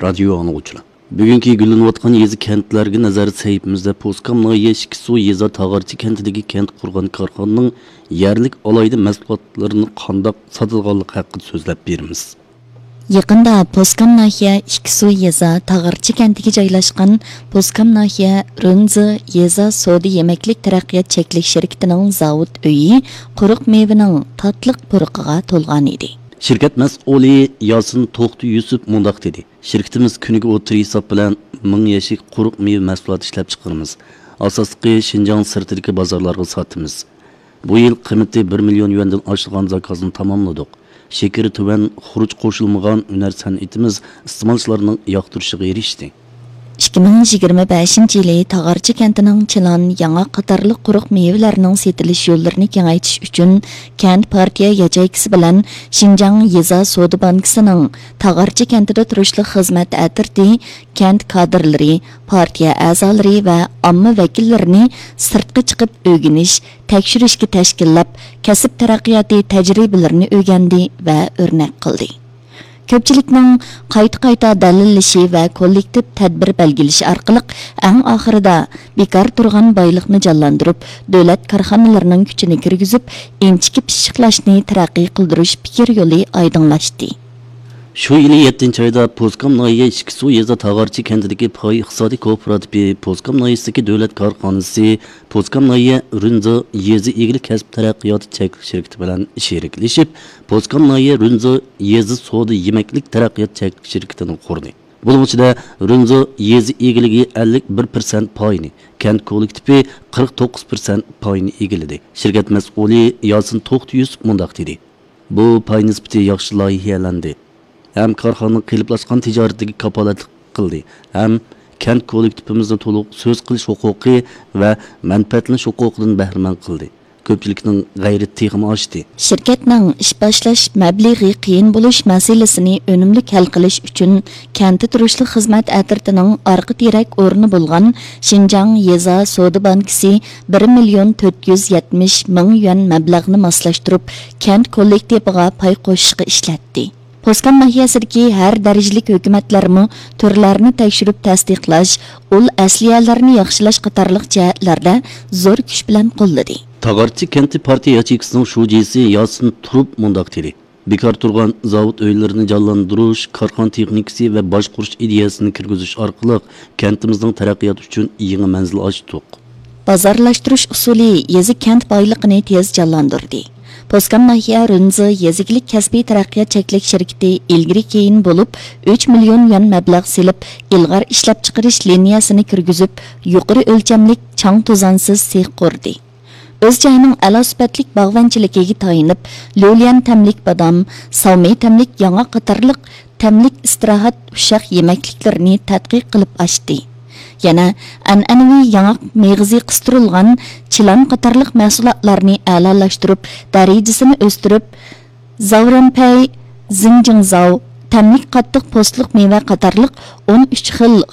radio anlıqçılar. Bugünkü gülünüvatqan yezi kentlarga nazar sayfimizda Poskam noyi Şikisu yeza Tağarchi kentidagi kent qurgan korxonaning yerlik alayda mahsulotlarini qandaq sotilganligi haqida so'zlab beramiz. Yaqında Poskam nahiya Şikisu yeza Tağarchi kentiga joylashgan Poskam nahiya Runzi yeza Sodi yemeklik taraqqiyot cheklik shirkatining zavod uyi quruq mevaning tatliq puruqiga to'lgan edi. Şirket mas'uli Yasin To'xti Yusuf mundaq dedi. Şirketimiz kuniga o'tir hisob bilan 1000 yashik quruq meva mahsulot ishlab chiqaramiz. Asosqi Xinjiang sirtidagi bozorlarga sotamiz. Bu yil qiymati 1 million yuandan oshgan zakozni tamomladik. Shekeri tuvan xuruj qo'shilmagan hunar san'atimiz iste'molchilarning yoqtirishiga erishdi. 2025 yılı Tağarchi kentining Chilan, Yangi qatorliq quruq mevalarning setilish yo'llarini kengaytirish uchun kent partiya yachaykisi bilan Xinjiang Yeza Soda bankisining Tağarchi kentida turishli xizmat atirdi kent kadrlari, partiya a'zolari va omma vakillarini sirtqa chiqib o'rganish, tekshirishga tashkillab, kasb taraqqiyoti tajribalarini o'rgandi va o'rnak qildi. Ko'pchilikning qayta dalillashi va kollektiv tadbir belgilashi orqali eng oxirida bekor turgan boyliqni jonlantirib, davlat korxonalarining kuchini kirgizib, enchiki pishiqlashni taraqqiy qildirish fikr yo'li oydinlashdi. Şu yılı 7. ayda Poskam noyi Şikisu yeza Tağarchi kentidagi pay iqtisodiy kooperativi Poskam noyisidagi davlat korxonasi Poskam noyi Runzi yezi egili kasb taraqqiyoti cheklik shirkati bilan sheriklashib, Poskam noyi Runzi yezi Soda yemeklik taraqqiyot cheklik shirkatini qurdi. Bunun ichida Runzi yezi egiligi 51% payini, kent kollektivi 49% payini egiladi. Shirkat mas'uli Yasin To'xti Yusuf mundaq dedi. Bu pay nisbati yaxshi loyihalandi. Hem korxonaning qiliblasgan tijoratdagi kapolatlik qildi, hem kent kollektivimizni to'liq so'z qilish huquqi va manfaatlanish huquqidan bahramand qildi. Ko'pchilikning g'ayrati texmi oshdi. Shirkatning ish boshlash mablag'i qiyin bo'lish masalasini unumli hal qilish uchun kentda turishli xizmat atirtining orqa terak o'rni bo'lgan Xinjiang Yeza Soda bankisi 1 million 470 ming yuan mablag'ni moslashtirib, kent kollektiviga pay qo'shishga ishlatdi. Poskam nahiyasidagi har darajalik hukumatlarmi turlarni tekshirib tasdiqlash, ul asliyalarni yaxshilash qatorliq jihatlarda zo'r kuch bilan qo'lladi. Tağarchi kenti partiya yachaykisining shujisi Yasin Turib mundaq dedi. Bekor turgan zavod uylarini jonlantirish, korxona texnikasi va boshqurish ideyasini kirgizish orqali kentimizning taraqqiyoti uchun yangi manzil ochdik. Bozorlashtirish usuli yezi kent boyligini tez jonlantirdi. Poskam nahiya Runzi yezikilik kasbiy taraqqiyot cheklik shirkati ilgari keyin bo'lib 3 million yuan mablag' silib, ilg'or ishlab chiqarish liniyasini kirgizib, yuqori o'lchamlik chang to'zonsiz sex qurdi. O'z joyining a'lo sifatlik bog'vanchiligiga tayinib, lo'liyan tamlik badam, savmey tamlik yangi qatorliq tamlik istirohat ushaq yemakliklarini tadqiq qilib ochdi. Yana an'anaviy yangi meg'zi qistirilgan chilan qatorliq mahsulotlarni a'lolashtirib, darajasini o'stirib, zavranpay, zinjingzao, tamlik qattiq postliq meva qatorliq 13 xil